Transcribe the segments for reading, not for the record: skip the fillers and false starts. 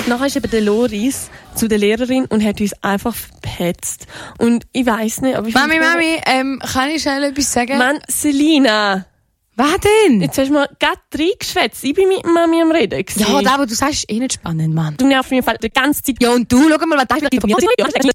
Nachher ist eben der Loris zu der Lehrerin und hat uns einfach verpetzt. Und ich weiss nicht, aber... Mami, kann ich schnell etwas sagen? Mann, Selina! Was denn? Jetzt hast du mir gerade reingeschwätzt. Ich bin mit Mami am Reden gewesen. Ja, das, was du sagst, ist eh nicht spannend, Mann. Du nervst mich die ganze Zeit. Ja, und du, schau mal, was das ist von mir.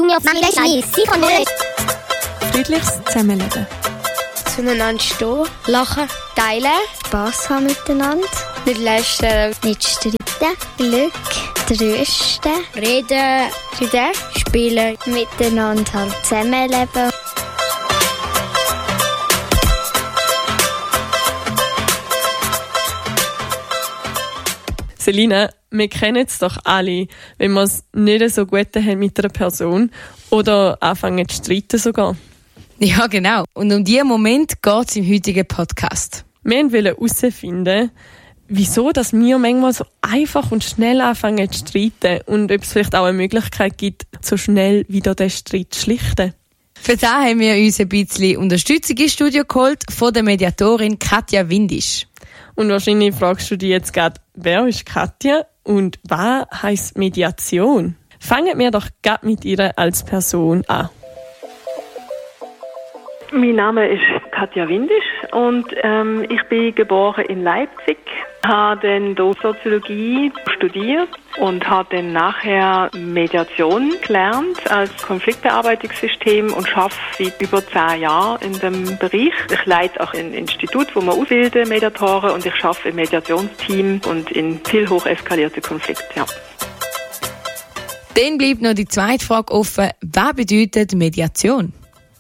Friedliches Zusammenleben. Zueinander stehen, lachen, teilen, Spass haben miteinander, nicht lästern, nicht streiten, Glück, trösten, reden, spielen, miteinander halt zusammenleben. Selina, wir kennen es doch alle, wenn wir es nicht so gut haben mit einer Person oder anfangen zu streiten sogar. Ja, genau. Und um diesen Moment geht es im heutigen Podcast. Wir wollten herausfinden, wieso dass wir manchmal so einfach und schnell anfangen zu streiten und ob es vielleicht auch eine Möglichkeit gibt, so schnell wieder den Streit zu schlichten. Für das haben wir uns ein bisschen Unterstützung ins Studio geholt von der Mediatorin Katja Windisch. Und wahrscheinlich fragst du dich jetzt gerade, wer ist Katja und was heisst Mediation? Fangen wir doch gerade mit ihr als Person an. Mein Name ist Katja Windisch und ich bin geboren in Leipzig, habe dann dort Soziologie studiert und habe dann nachher Mediation gelernt als Konfliktbearbeitungssystem und arbeite seit über 10 Jahren in dem Bereich. Ich leite auch ein Institut, wo wir ausbilden, Mediatoren, und ich arbeite im Mediationsteam und in viel hoch eskalierte Konflikte. Ja. Dann bleibt noch die zweite Frage offen. Was bedeutet Mediation?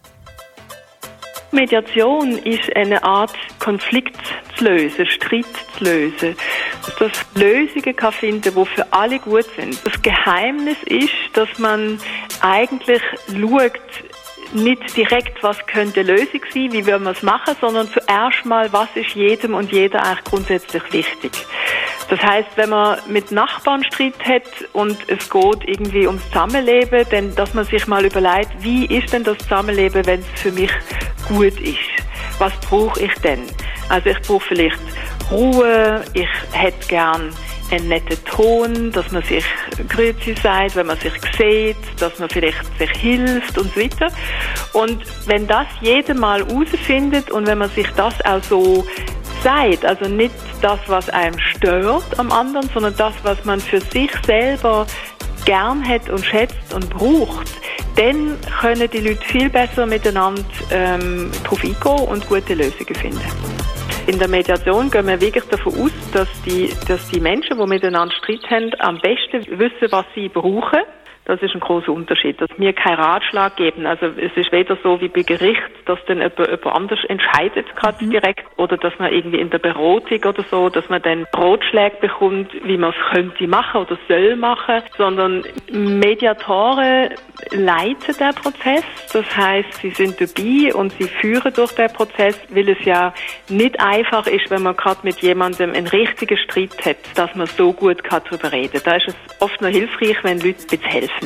Mediation ist eine Art, Konflikt zu lösen, Streit zu lösen. Dass Lösungen kann finden, die für alle gut sind. Das Geheimnis ist, dass man eigentlich schaut, nicht direkt, was könnte Lösung sein, wie würden wir es machen, sondern zuerst mal, was ist jedem und jeder eigentlich grundsätzlich wichtig. Das heisst, wenn man mit Nachbarn Streit hat und es geht irgendwie ums Zusammenleben, dann, dass man sich mal überlegt, wie ist denn das Zusammenleben, wenn es für mich gut ist? Was brauche ich denn? Also ich brauche vielleicht Ruhe, ich hätte gern einen netten Ton, dass man sich Grüezi sagt, wenn man sich sieht, dass man vielleicht sich hilft und so weiter. Und wenn das jeder mal herausfindet und wenn man sich das auch so sagt, also nicht das, was einem stört am anderen, sondern das, was man für sich selber gern hat und schätzt und braucht, dann können die Leute viel besser miteinander drauf eingehen und gute Lösungen finden. In der Mediation gehen wir wirklich davon aus, dass die Menschen, die miteinander Streit haben, am besten wissen, was sie brauchen. Das ist ein großer Unterschied, dass wir keinen Ratschlag geben. Also es ist weder so wie bei Gericht, dass dann jemand anders entscheidet, gerade direkt, oder dass man irgendwie in der Beratung oder so, dass man dann Ratschläge bekommt, wie man es könnte machen oder soll machen, sondern Mediatoren leiten den Prozess. Das heisst, sie sind dabei und sie führen durch den Prozess, weil es ja nicht einfach ist, wenn man gerade mit jemandem einen richtigen Streit hat, dass man so gut darüber reden kann. Da ist es oft noch hilfreich, wenn Leute ein bisschen helfen.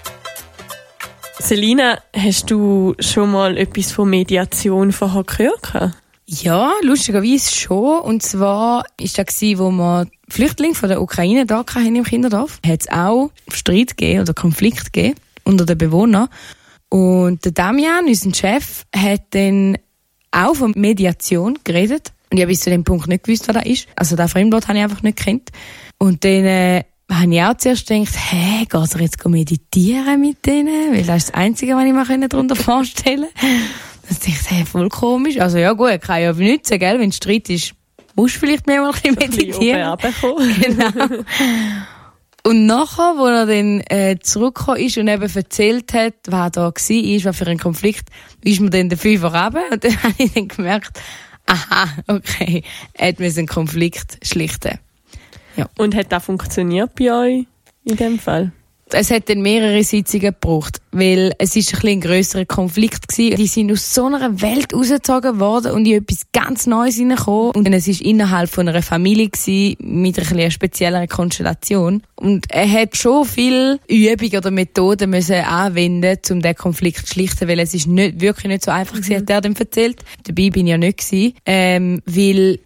Selina, hast du schon mal etwas von Mediation vorher gehört? Ja, lustigerweise schon. Und zwar war das, wo wir Flüchtlinge von der Ukraine da hatten im Kinderdorf. Hat es auch Streit gegeben oder Konflikt gegeben unter den Bewohnern. Und der Damian, unser Chef, hat dann auch von Mediation geredet. Und ich habe bis zu dem Punkt nicht gewusst, was das ist. Also das Fremdwort habe ich einfach nicht gekannt. Und dann habe ich auch zuerst gedacht, geht er jetzt meditieren mit denen? Weil das ist das Einzige, was ich mir darunter vorstellen konnte. Dann dachte ich, voll komisch. Also ja gut, kann ja benutzen, gell? Wenn es Streit ist, musst du vielleicht mehr mal ein bisschen meditieren. Genau. Und nachher, wo er dann zurückgekommen ist und eben erzählt hat, was da war, was für ein Konflikt, ist mir dann der Fünfer runter. Und dann habe ich dann gemerkt, aha, okay, er hat einen Konflikt schlichten. Ja. Und hat das funktioniert bei euch in dem Fall? Es hat dann mehrere Sitzungen gebraucht, weil es ist ein grösserer Konflikt gewesen. Die sind aus so einer Welt rausgezogen worden und in etwas ganz Neues hineingekommen. Und es war innerhalb von einer Familie gewesen, mit einer spezielleren Konstellation. Und er hat schon viel Übungen oder Methoden müssen anwenden, um den Konflikt zu schlichten, weil es ist wirklich nicht so einfach gewesen, hat er dem erzählt. Dabei bin ich ja nicht gewesen, weil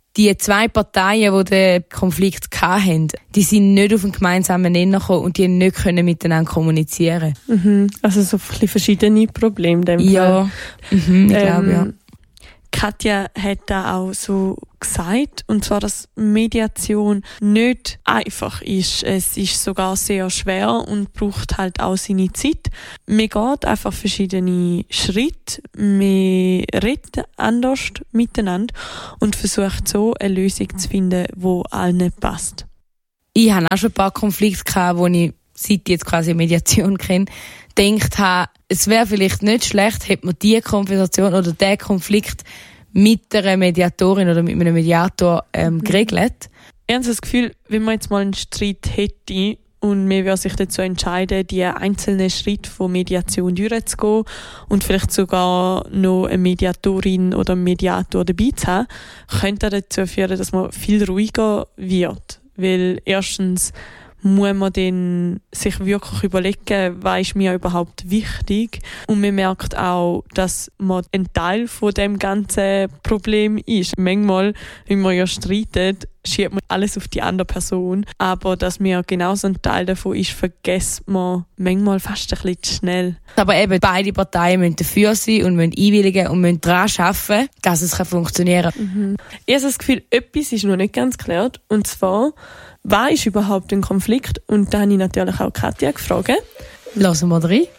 die 2 Parteien, die den Konflikt hatten, die sind nicht auf einen gemeinsamen Nenner gekommen und die nicht können miteinander kommunizieren. Also so ein bisschen verschiedene Probleme. In dem Ja, ich glaube, ja. Katja hat da auch so gesagt, und zwar, dass Mediation nicht einfach ist. Es ist sogar sehr schwer und braucht halt auch seine Zeit. Man geht einfach verschiedene Schritte, man redet anders miteinander und versucht so eine Lösung zu finden, die allen passt. Ich hatte auch schon ein paar Konflikte gehabt, wo ich, seit ich jetzt quasi Mediation kenne, gedacht habe, es wäre vielleicht nicht schlecht, hätte man diese Konversation oder den Konflikt mit einer Mediatorin oder mit einem Mediator geregelt. Ich habe das Gefühl, wenn man jetzt mal einen Streit hätte und man würde sich dazu entscheiden, die einzelnen Schritte von Mediation durchzugehen und vielleicht sogar noch eine Mediatorin oder einen Mediator dabei zu haben, könnte das dazu führen, dass man viel ruhiger wird. Weil erstens muss man dann sich wirklich überlegen, was ist mir überhaupt wichtig. Und man merkt auch, dass man ein Teil von dem ganzen Problem ist. Manchmal, wenn man ja streitet, schiebt man alles auf die andere Person. Aber dass mir genauso ein Teil davon ist, vergisst man manchmal fast ein bisschen zu schnell. Aber eben, beide Parteien müssen dafür sein und müssen einwilligen und müssen daran arbeiten, dass es funktionieren kann. Ich habe das Gefühl, etwas ist noch nicht ganz geklärt. Und zwar, was ist überhaupt ein Konflikt? Und da habe ich natürlich auch Katja gefragt. Lassen wir rein.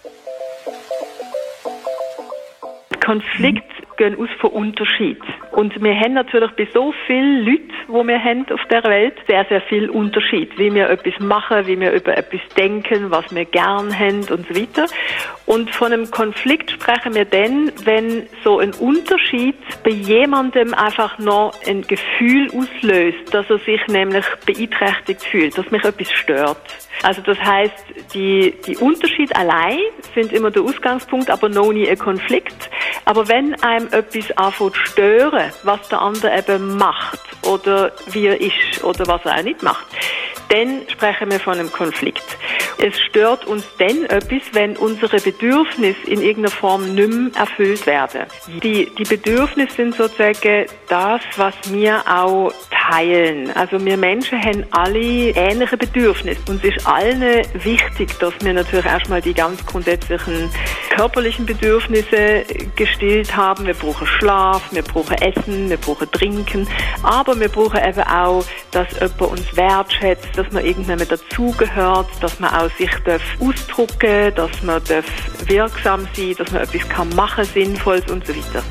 Konflikte gehen aus von Unterschied. Und wir haben natürlich bei so vielen Leuten, die wir haben auf der Welt, sehr, sehr viel Unterschied. Wie wir etwas machen, wie wir über etwas denken, was wir gern haben und so weiter. Und von einem Konflikt sprechen wir dann, wenn so ein Unterschied bei jemandem einfach noch ein Gefühl auslöst, dass er sich nämlich beeinträchtigt fühlt, dass mich etwas stört. Also das heisst, die Unterschiede allein sind immer der Ausgangspunkt, aber noch nie ein Konflikt. Aber wenn einem etwas anfängt zu stören, was der andere eben macht oder wie er ist oder was er auch nicht macht, dann sprechen wir von einem Konflikt. Es stört uns dann etwas, wenn unsere Bedürfnisse in irgendeiner Form nicht mehr erfüllt werden. Die Bedürfnisse sind sozusagen das, was wir auch teilen. Also wir Menschen haben alle ähnliche Bedürfnisse. Uns ist allen wichtig, dass wir natürlich erstmal die ganz grundsätzlichen körperlichen Bedürfnisse gestillt haben. Wir brauchen Schlaf, wir brauchen Essen, wir brauchen Trinken, aber wir brauchen eben auch, dass jemand uns wertschätzt, dass man irgendwann dazugehört, dass man auch sich ausdrücken darf, dass man wirksam sein darf, dass man etwas machen kann, Sinnvolles und so weiter.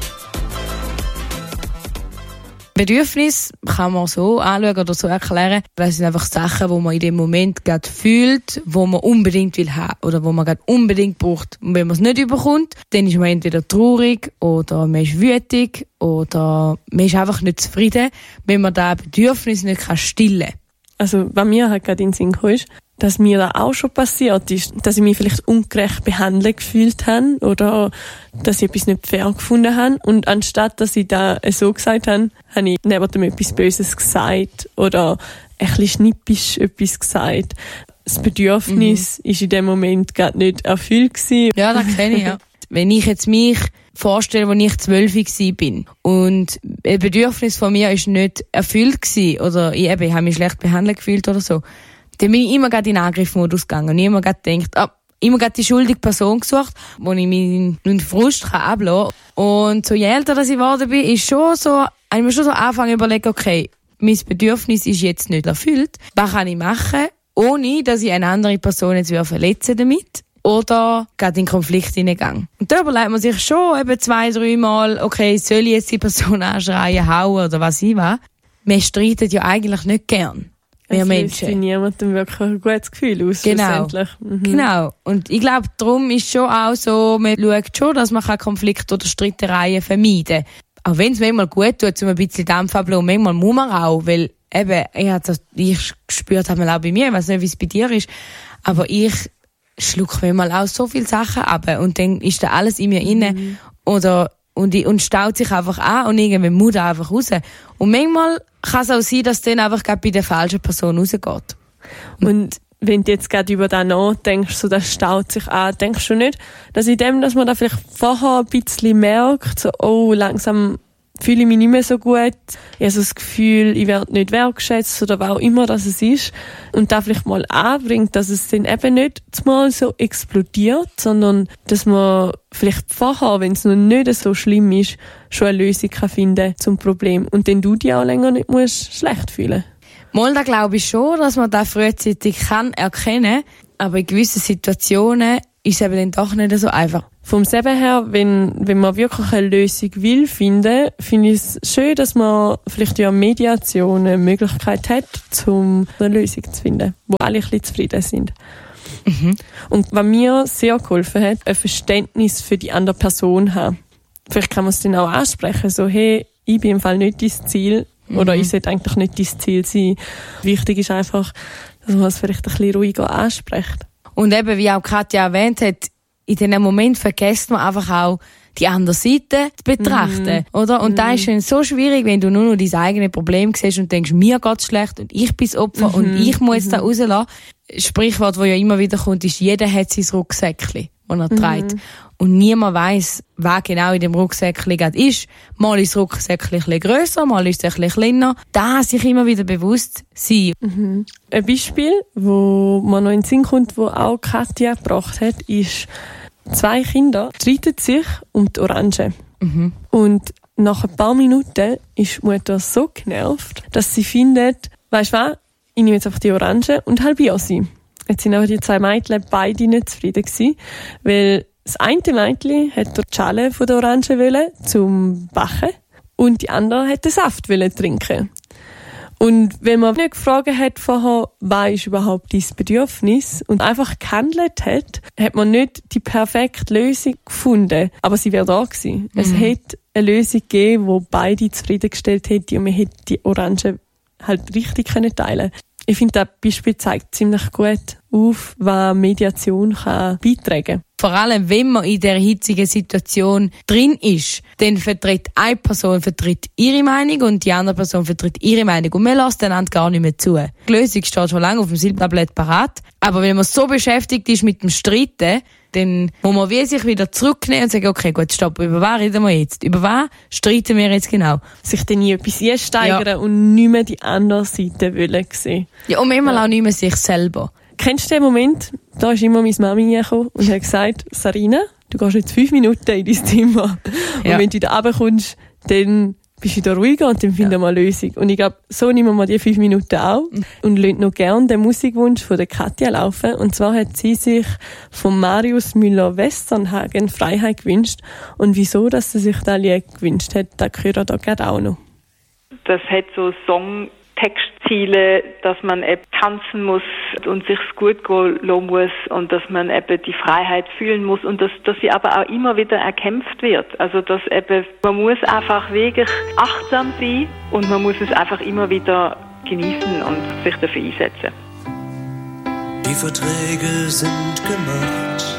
Bedürfnis kann man so anschauen oder so erklären. Das sind einfach Sachen, die man in dem Moment gerade fühlt, wo man unbedingt will haben oder wo man gerade unbedingt braucht. Und wenn man es nicht überkommt, dann ist man entweder traurig oder man ist wütend oder man ist einfach nicht zufrieden, wenn man das Bedürfnis nicht stillen kann. Also, was mir halt gerade in den Sinn kam, ist, dass mir da auch schon passiert ist, dass ich mich vielleicht ungerecht behandelt gefühlt habe oder dass ich etwas nicht fair gefunden habe. Und anstatt, dass ich da so gesagt habe, habe ich neben dem etwas Böses gesagt oder ein bisschen schnippisch etwas gesagt. Das Bedürfnis ist in dem Moment gerade nicht erfüllt gewesen. Ja, das kenne ich, ja. Wenn ich jetzt mich vorstelle, als ich 12 war und ein Bedürfnis von mir ist nicht erfüllt gewesen, oder ich habe mich schlecht behandelt gefühlt oder so, dann bin ich immer gerade in den Angriffsmodus gegangen und immer gerade gedacht, immer gerade die schuldige Person gesucht, wo ich meinen Frust ablassen kann. Und so je älter dass ich geworden bin, ist schon so, habe ich mir schon so angefangen zu überlegen, okay, mein Bedürfnis ist jetzt nicht erfüllt. Was kann ich machen, ohne dass ich eine andere Person jetzt verletzen damit? Oder gerade in Konflikt hineingegangen. Und da überlegt man sich schon eben 2-3 Mal, okay, soll ich jetzt die Person anschreien, hauen oder was ich will? Wir streiten ja eigentlich nicht gern. Wir Menschen. Es löst niemandem wirklich ein gutes Gefühl aus. Genau. Genau. Und ich glaube, darum ist schon auch so, man schaut schon, dass man Konflikte oder Streitereien vermeiden kann. Auch wenn es manchmal gut tut, um ein bisschen Dampf abzulassen, manchmal muss man auch, weil eben, ich gespürt habe auch bei mir, ich weiß nicht, wie es bei dir ist, aber ich schluck manchmal auch so viele Sachen ab und dann ist da alles in mir inne und staut sich einfach an und irgendwann muss da einfach raus. Und manchmal kann es auch sein, dass es dann einfach gerade bei der falschen Person rausgeht. Und wenn du jetzt gerade über das nachdenkst, so das staut sich an, denkst du nicht, dass man da vielleicht vorher ein bisschen merkt, so, oh, langsam fühle ich mich nicht mehr so gut. Ich habe so das Gefühl, ich werde nicht wertgeschätzt oder was auch immer das ist. Und da vielleicht mal anbringt, dass es dann eben nicht mal so explodiert, sondern dass man vielleicht vorher, wenn es noch nicht so schlimm ist, schon eine Lösung finden kann zum Problem. Und dann du dich auch länger nicht musst schlecht fühlen. Mal, da glaube ich schon, dass man das frühzeitig erkennen kann. Aber in gewissen Situationen ist es eben dann doch nicht so einfach. Vom Seben her, wenn man wirklich eine Lösung will finden, finde ich es schön, dass man vielleicht ja Mediation eine Möglichkeit hat, um eine Lösung zu finden, wo alle ein bisschen zufrieden sind. Mhm. Und was mir sehr geholfen hat, ein Verständnis für die andere Person haben. Vielleicht kann man es dann auch ansprechen, so, hey, ich bin im Fall nicht dein Ziel, oder ich sollte eigentlich nicht dein Ziel sein. Wichtig ist einfach, dass man es vielleicht ein bisschen ruhiger anspricht. Und eben, wie auch Katja erwähnt hat, in diesem Moment vergisst man einfach auch, die andere Seite zu betrachten, oder? Und da ist schon so schwierig, wenn du nur noch dein eigenes Problem siehst und denkst, mir geht's schlecht und ich bin das Opfer und ich muss da rauslassen. Sprichwort, das ja immer wieder kommt, ist, jeder hat sein Rucksäckchen, das er trägt. Und niemand weiss, wer genau in dem Rucksäckchen ist. Mal ist das Rucksäckchen ein bisschen grösser, mal ist es ein bisschen kleiner. Da sich immer wieder bewusst sein. Mhm. Ein Beispiel, wo man noch in den Sinn kommt, wo auch Katja gebracht hat, ist, 2 Kinder streiten sich um die Orange. Mhm. Und nach ein paar Minuten ist die Mutter so genervt, dass sie findet, weisst du was, ich nehme jetzt einfach die Orange und halbiere sie. Jetzt sind aber die 2 Mädchen beide nicht zufrieden gewesen, weil das eine Mädchen hat die Schale von der Orange wollen, zum Backen, und die andere hat den Saft wollen trinken. Und wenn man nicht gefragt hat vorher, was ist überhaupt dein Bedürfnis, und einfach gehandelt hat, hat man nicht die perfekte Lösung gefunden. Aber sie wäre da gewesen. Es hätte eine Lösung gegeben, die beide zufriedengestellt hätte, und man hätte die Orange halt richtig teilen können. Ich finde, das Beispiel zeigt ziemlich gut auf, was Mediation kann beitragen kann. Vor allem, wenn man in der hitzigen Situation drin ist, dann vertritt eine Person ihre Meinung und die andere Person vertritt ihre Meinung. Und man lässt einander gar nicht mehr zu. Die Lösung steht schon lange auf dem Silbertablett parat. Aber wenn man so beschäftigt ist mit dem Streiten, dann muss man wie sich wieder zurücknehmen und sagen, okay, gut, stopp, über was reden wir jetzt? Über was streiten wir jetzt genau? Sich dann nie etwas einsteigern und nicht mehr die andere Seite wollen sehen. Ja, und manchmal auch nicht mehr sich selber. Kennst du den Moment? Da ist immer meine Mami hergekommen und hat gesagt, Sarina, du gehst jetzt 5 Minuten in dein Zimmer. Ja. Und wenn du wieder runterkommst, dann bist du wieder ruhiger und dann finden wir eine Lösung. Und ich glaube, so nehmen wir die 5 Minuten auch und lassen noch gerne den Musikwunsch von der Katja laufen. Und zwar hat sie sich von Marius Müller-Westernhagen Freiheit gewünscht. Und wieso, dass sie sich das Lied gewünscht hat, das hören wir da gerade auch noch. Das hat so Songtextziele, dass man eben tanzen muss und sich gut gehen lassen muss und dass man eben die Freiheit fühlen muss und dass sie aber auch immer wieder erkämpft wird. Also dass eben, man muss einfach wirklich achtsam sein und man muss es einfach immer wieder genießen und sich dafür einsetzen. Die Verträge sind gemacht.